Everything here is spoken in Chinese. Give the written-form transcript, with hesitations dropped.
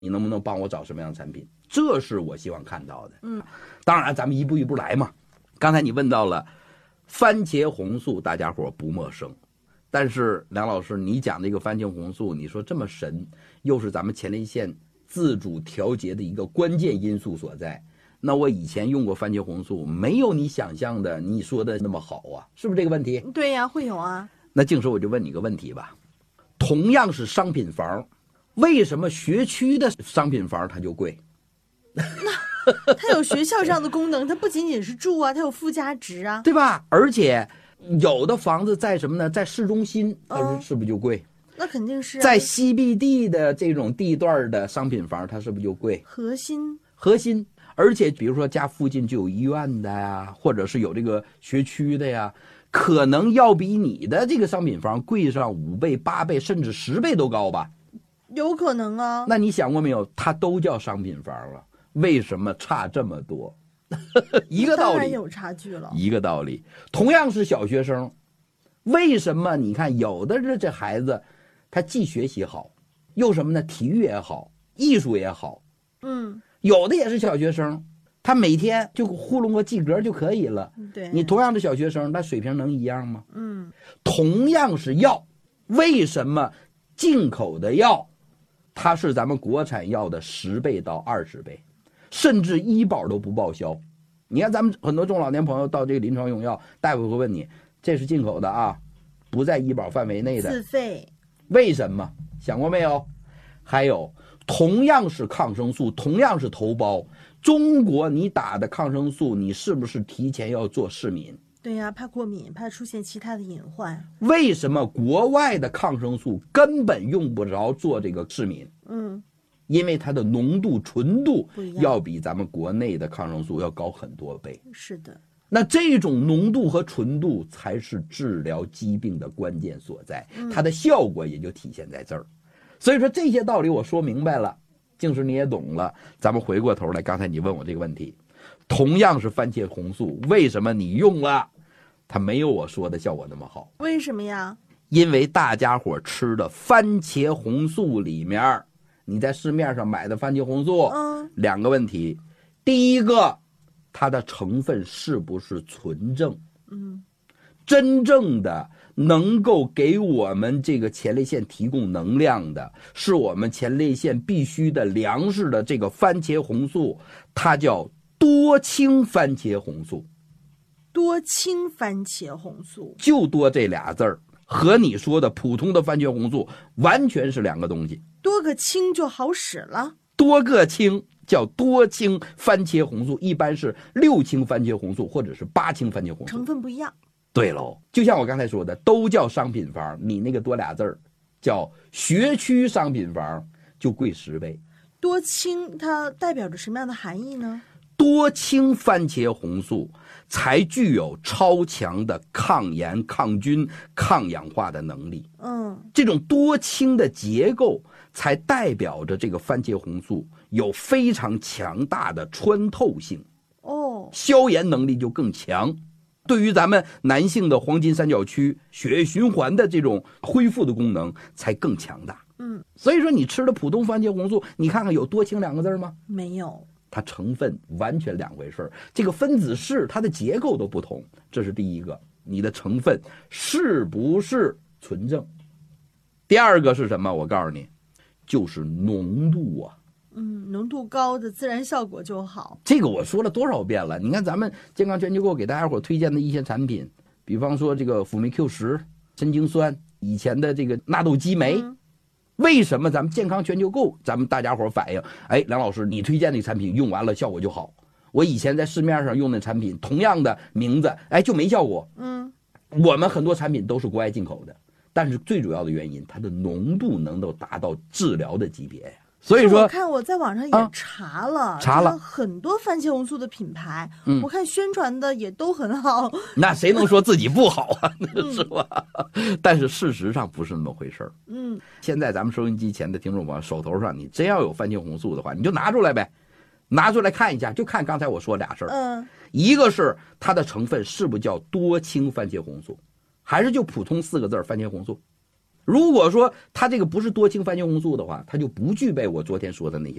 你能不能帮我找什么样的产品？这是我希望看到的。当然咱们一步一步来嘛。刚才你问到了番茄红素，大家伙不陌生，但是梁老师你讲这个番茄红素，你说这么神，又是咱们前列腺自主调节的一个关键因素所在，那我以前用过番茄红素，没有你想象的你说的那么好啊，是不是这个问题？ 对呀，会有啊。 那静说我就问你个问题吧，同样是商品房，为什么学区的商品房它就贵？ 它有学校这样的功能，它不仅仅是住啊，它有附加值啊， 对吧？而且有的房子在什么呢？在市中心，它是不是就贵？ 那肯定是啊。 在西壁地的这种地段的商品房，它是不是就贵？ 核心， 而且比如说家附近就有医院的呀，或者是有这个学区的呀，可能要比你的这个商品房贵上5倍、8倍，甚至10倍都高吧？ 有可能啊。 那你想过没有？它都叫商品房了，为什么差这么多？一个道理， 当然有差距了。 一个道理，同样是小学生，为什么你看有的这孩子，他既学习好，又什么呢？体育也好，艺术也好，有的也是小学生，他每天就糊弄个及格就可以了。 对， 你同样的小学生，那水平能一样吗？同样是药，为什么进口的药，它是咱们国产药的10倍到20倍？甚至医保都不报销。你看咱们很多中老年朋友到这个临床用药，大夫会问你，这是进口的啊，不在医保范围内的， 自费。 为什么？想过没有？还有同样是抗生素，同样是头孢，中国你打的抗生素，你是不是提前要做试敏？ 对呀，怕过敏，怕出现其他的隐患。 为什么国外的抗生素根本用不着做这个试敏？因为它的浓度、纯度要比咱们国内的抗生素要高很多倍。 是的， 那这种浓度和纯度才是治疗疾病的关键所在，它的效果也就体现在这儿。所以说这些道理我说明白了，静师你也懂了。咱们回过头来，刚才你问我这个问题，同样是番茄红素，为什么你用了它没有我说的效果那么好？ 为什么呀？ 因为大家伙吃的番茄红素里面，你在市面上买的番茄红素，两个问题。第一个，它的成分是不是纯正？真正的能够给我们这个前列腺提供能量的，是我们前列腺必须的粮食的这个番茄红素，它叫多氢番茄红素。 多氢番茄红素， 就多这俩字儿，和你说的普通的番茄红素完全是两个东西。 多个氢就好使了， 多个氢叫多氢番茄红素，一般是6氢番茄红素或者是8氢番茄红素， 成分不一样。 对喽，就像我刚才说的，都叫商品房，你那个多俩字儿叫学区商品房，就贵10倍。 多氢它代表着什么样的含义呢？ 多氢番茄红素才具有超强的抗炎、抗菌、抗氧化的能力。这种多氢的结构才代表着这个番茄红素有非常强大的穿透性，消炎能力就更强。对于咱们男性的黄金三角区血液循环的这种恢复的功能才更强大。所以说你吃的普通番茄红素，你看看有多氢2个字吗？ 没有。 它成分完全两回事，这个分子式它的结构都不同，这是第一个，你的成分是不是纯正？第二个是什么？我告诉你，就是浓度啊。 浓度高的自然效果就好。 这个我说了多少遍了？你看咱们健康全球购给大家伙推荐的一些产品，比方说这个辅酶 Q10、神经酸，以前的这个纳豆激酶。为什么咱们健康全球购，咱们大家伙反映，梁老师你推荐的产品用完了效果就好，我以前在市面上用的产品同样的名字，就没效果。我们很多产品都是国外进口的，但是最主要的原因，它的浓度能够达到治疗的级别呀。所以说， 我看我在网上也查了很多番茄红素的品牌，我看宣传的也都很好。 那谁能说自己不好啊？是吧？但是事实上不是那么回事儿。现在咱们收音机前的听众朋友手头上，你真要有番茄红素的话，你就拿出来呗，拿出来看一下，就看刚才我说俩事儿。一个是它的成分是不是叫多氢番茄红素，还是就普通4个字番茄红素？ 如果说它这个不是多氢番茄红素的话，它就不具备我昨天说的那些